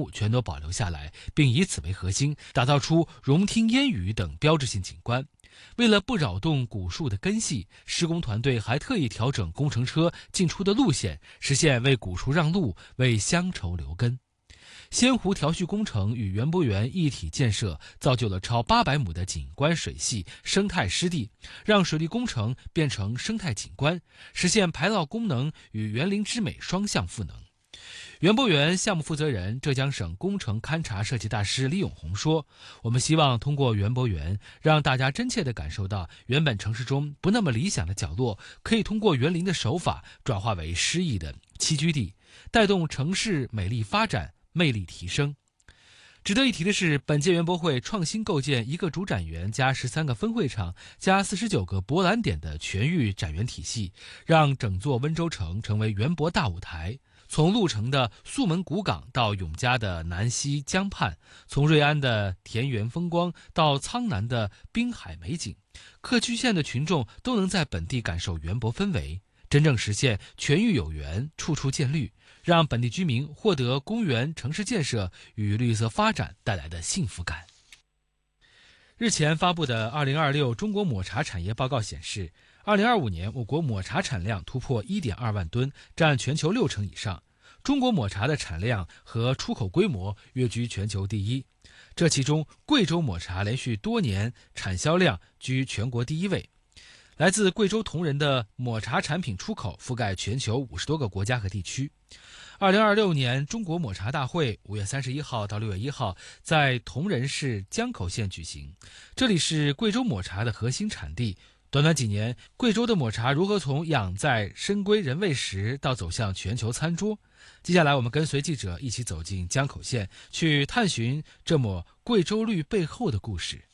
木全都保留下来，并以此为核心，打造出榕听烟雨等标志性景观。为了不扰动古树的根系，施工团队还特意调整工程车进出的路线，实现为古树让路，为乡愁留根。仙湖调蓄工程与园博园一体建设，造就了超800亩的景观水系生态湿地，让水利工程变成生态景观，实现排涝功能与园林之美双向赋能。园博园项目负责人、浙江省工程勘察设计大师李永红说：“我们希望通过园博园，让大家真切地感受到原本城市中不那么理想的角落，可以通过园林的手法转化为诗意的栖居地，带动城市美丽发展。”魅力提升。值得一提的是，本届园博会创新构建1个主展园加13个分会场加49个博览点的全域展园体系，让整座温州城成为园博大舞台。从鹿城的素门古港到永嘉的南溪江畔，从瑞安的田园风光到苍南的滨海美景，各区县的群众都能在本地感受园博氛围，真正实现全域有园，处处见绿，让本地居民获得公园城市建设与绿色发展带来的幸福感。日前发布的2026中国抹茶产业报告显示，2025年我国抹茶产量突破 1.2 万吨，占全球60%以上。中国抹茶的产量和出口规模跃居全球第一，这其中贵州抹茶连续多年产销量居全国第1位。来自贵州铜仁的抹茶产品出口覆盖全球50多个国家和地区。2026年中国抹茶大会5月31号到6月1号在铜仁市江口县举行，这里是贵州抹茶的核心产地。短短几年，贵州的抹茶如何从养在深闺人未识到走向全球餐桌？接下来我们跟随记者一起走进江口县，去探寻这抹贵州绿背后的故事。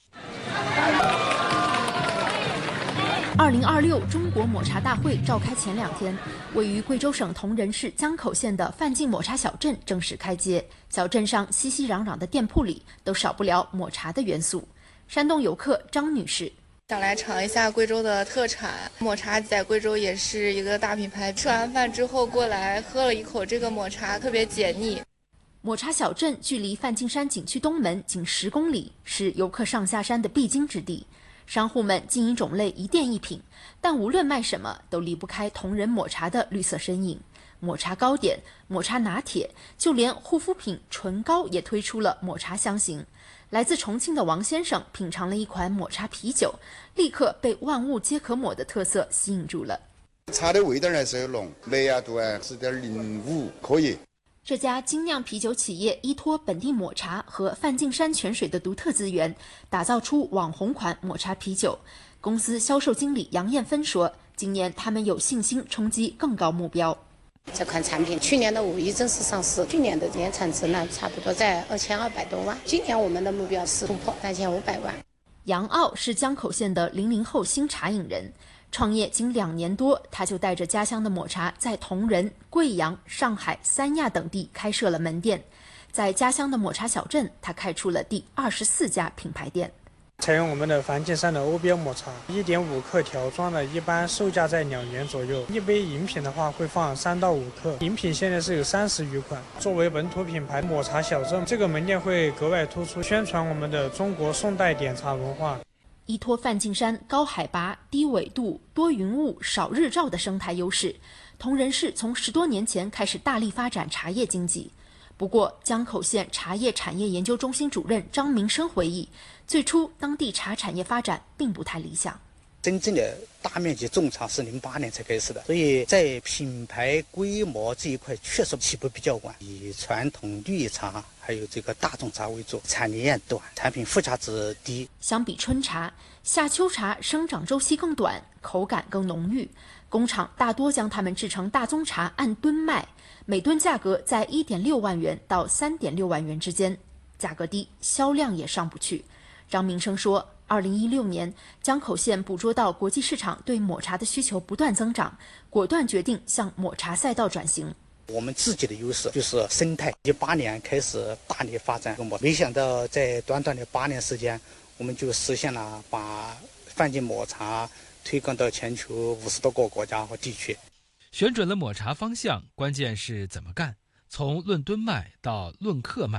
2026中国抹茶大会召开前2天，位于贵州省铜仁市江口县的范进抹茶小镇正式开街。小镇上熙熙攘攘的店铺里都少不了抹茶的元素。山东游客张女士想来尝一下贵州的特产，抹茶在贵州也是一个大品牌。吃完饭之后过来喝了一口这个抹茶，特别解腻。 抹茶小镇距离梵净山景区东门仅10公里，是游客上下山的必经之地。商户们经营种类一店一品，但无论卖什么都离不开铜仁抹茶的绿色身影。抹茶糕点、抹茶拿铁，就连护肤品唇膏也推出了抹茶香型。来自重庆的王先生品尝了一款抹茶啤酒，立刻被万物皆可抹的特色吸引住了。 茶的味道还是有浓，麦芽度10.05，可以。 这家精酿啤酒企业依托本地抹茶和梵净山泉水的独特资源，打造出网红款抹茶啤酒。公司销售经理杨艳芬说，今年他们有信心冲击更高目标。 这款产品去年的5月正式上市，去年的年产值呢差不多在2200多万，今年我们的目标是突破3500万。 杨傲是江口县的00后新茶饮人，创业仅2年多，他就带着家乡的抹茶在铜仁、贵阳、上海、三亚等地开设了门店。在家乡的抹茶小镇，他开出了第24家品牌店。 采用我们的梵净山的欧标抹茶，1.5克条装的，一般售价在2元左右。一杯饮品的话会放3到5克，饮品现在是有30余款。作为本土品牌抹茶小镇，这个门店会格外突出，宣传我们的中国宋代点茶文化。 依托梵净山高海拔、低纬度、多云雾、少日照的生态优势，铜仁市从10多年前开始大力发展茶叶经济。不过，江口县茶叶产业研究中心主任张明生回忆，最初当地茶产业发展并不太理想。 真正的大面积种茶是08年才开始的，所以在品牌规模这一块确实起步比较晚，以传统绿茶还有这个大众茶为主，产年短，产品附加值低。 相比春茶，夏秋茶生长周期更短，口感更浓郁。工厂大多将它们制成大宗茶，按吨卖，每吨价格在1.6万元到3.6万元之间，价格低，销量也上不去。张明生说，2016年，江口县捕捉到国际市场对抹茶的需求不断增长，果断决定向抹茶赛道转型。 我们自己的优势就是生态，18年开始大力发展抹，没想到在短短的8年时间，我们就实现了把梵净抹茶推广到全球50多个国家和地区。 选准了抹茶方向，关键是怎么干，从论吨卖到论克卖。